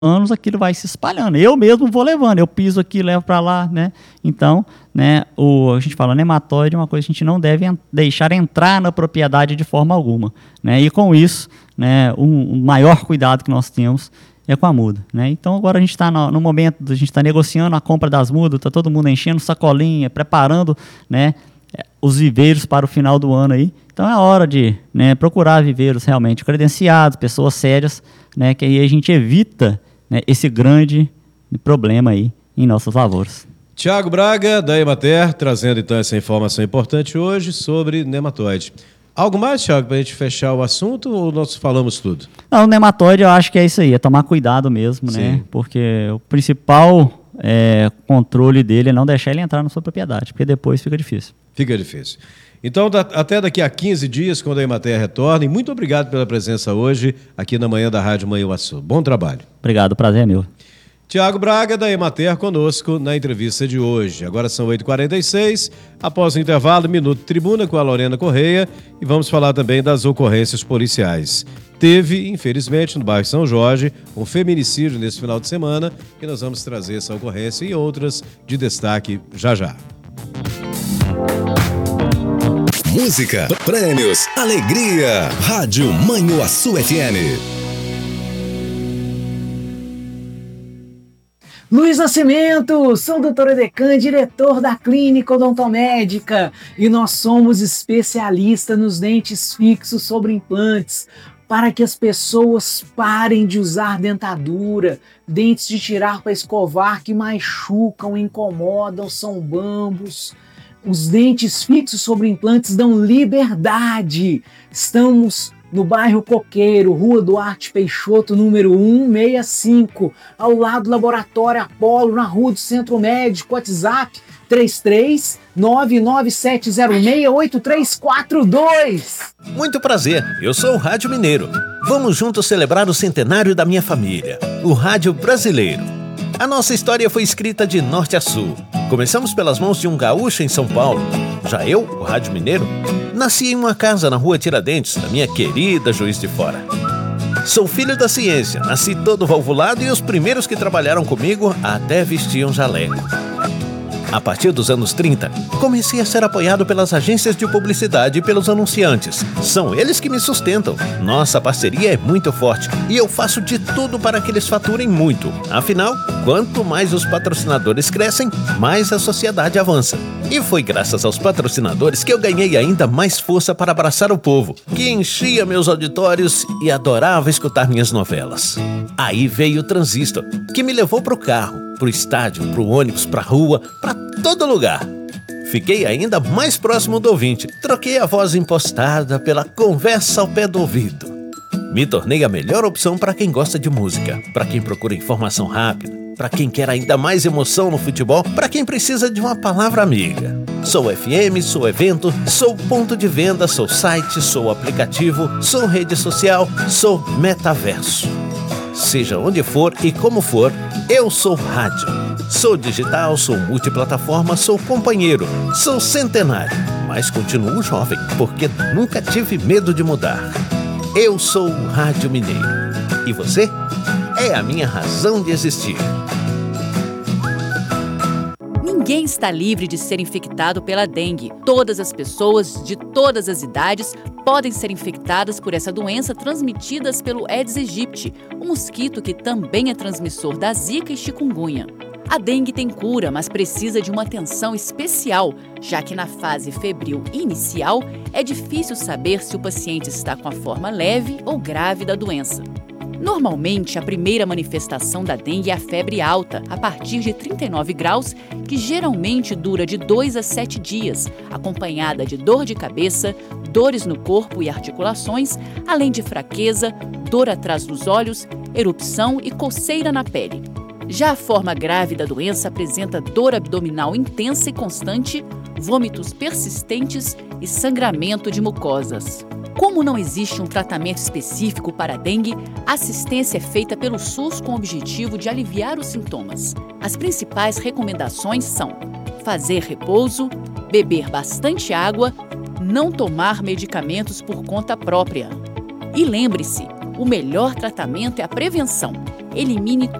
anos aquilo vai se espalhando. Eu mesmo vou levando, eu piso aqui, levo para lá, né? Então, né, a gente fala, nematóide é uma coisa que a gente não deve deixar entrar na propriedade de forma alguma, né? E com isso, né, o maior cuidado que nós temos é com a muda, né? Então agora a gente está no momento, a gente está negociando a compra das mudas, está todo mundo enchendo sacolinha, preparando, né, os viveiros para o final do ano aí. Então é hora de, né, procurar viveiros realmente credenciados, pessoas sérias, né, que aí a gente evita, né, esse grande problema aí em nossas lavouras. Tiago Braga, da Emater, trazendo então essa informação importante hoje sobre nematóide. Algo mais, Tiago, para a gente fechar o assunto ou nós falamos tudo? Não, o nematóide eu acho que é isso aí, é tomar cuidado mesmo, né? Porque o principal controle dele é não deixar ele entrar na sua propriedade, porque depois fica difícil. Fica difícil. Então, até daqui a 15 dias, quando a Emater retorna, e muito obrigado pela presença hoje aqui na manhã da Rádio Manhuaçu. Bom trabalho. Obrigado, o prazer é meu. Tiago Braga, da Emater, conosco na entrevista de hoje. Agora são 8h46, após o intervalo, Minuto Tribuna com a Lorena Correia, e vamos falar também das ocorrências policiais. Teve, infelizmente, no bairro São Jorge, um feminicídio nesse final de semana, e nós vamos trazer essa ocorrência e outras de destaque já já. Música, prêmios, alegria. Rádio Manhuaçu FM. Luiz Nascimento, sou o Dr. Edecan, diretor da Clínica Odontomédica, e nós somos especialistas nos dentes fixos sobre implantes, para que as pessoas parem de usar dentadura, dentes de tirar para escovar que machucam, incomodam, são bambos. Os dentes fixos sobre implantes dão liberdade. Estamos no bairro Coqueiro, Rua Duarte Peixoto, número 165, ao lado do Laboratório Apolo, na Rua do Centro Médico. WhatsApp 33-99706-8342. Muito prazer, eu sou o Rádio Mineiro. Vamos juntos celebrar o centenário da minha família, o Rádio Brasileiro. A nossa história foi escrita de norte a sul. Começamos pelas mãos de um gaúcho em São Paulo. Já eu, o Rádio Mineiro, nasci em uma casa na Rua Tiradentes, da minha querida Juiz de Fora. Sou filho da ciência, nasci todo valvulado e os primeiros que trabalharam comigo até vestiam jaleco. A partir dos anos 30, comecei a ser apoiado pelas agências de publicidade e pelos anunciantes. São eles que me sustentam. Nossa parceria é muito forte e eu faço de tudo para que eles faturem muito. Afinal, quanto mais os patrocinadores crescem, mais a sociedade avança. E foi graças aos patrocinadores que eu ganhei ainda mais força para abraçar o povo, que enchia meus auditórios e adorava escutar minhas novelas. Aí veio o Transistor, que me levou pro carro, pro estádio, pro ônibus, pra rua, pra todo lugar. Fiquei ainda mais próximo do ouvinte. Troquei a voz impostada pela conversa ao pé do ouvido. Me tornei a melhor opção para quem gosta de música, para quem procura informação rápida, para quem quer ainda mais emoção no futebol, para quem precisa de uma palavra amiga. Sou FM, sou evento, sou ponto de venda, sou site, sou aplicativo, sou rede social, sou metaverso. Seja onde for e como for, eu sou rádio. Sou digital, sou multiplataforma, sou companheiro, sou centenário, mas continuo jovem, porque nunca tive medo de mudar. Eu sou o Rádio Mineiro. E você? É a minha razão de existir. Ninguém está livre de ser infectado pela dengue. Todas as pessoas, de todas as idades, podem ser infectadas por essa doença transmitida pelo Aedes aegypti, um mosquito que também é transmissor da zika e chikungunya. A dengue tem cura, mas precisa de uma atenção especial, já que na fase febril inicial é difícil saber se o paciente está com a forma leve ou grave da doença. Normalmente, a primeira manifestação da dengue é a febre alta, a partir de 39 graus, que geralmente dura de 2 a 7 dias, acompanhada de dor de cabeça, dores no corpo e articulações, além de fraqueza, dor atrás dos olhos, erupção e coceira na pele. Já a forma grave da doença apresenta dor abdominal intensa e constante, vômitos persistentes e sangramento de mucosas. Como não existe um tratamento específico para a dengue, a assistência é feita pelo SUS com o objetivo de aliviar os sintomas. As principais recomendações são fazer repouso, beber bastante água, não tomar medicamentos por conta própria. E lembre-se, o melhor tratamento é a prevenção. elimine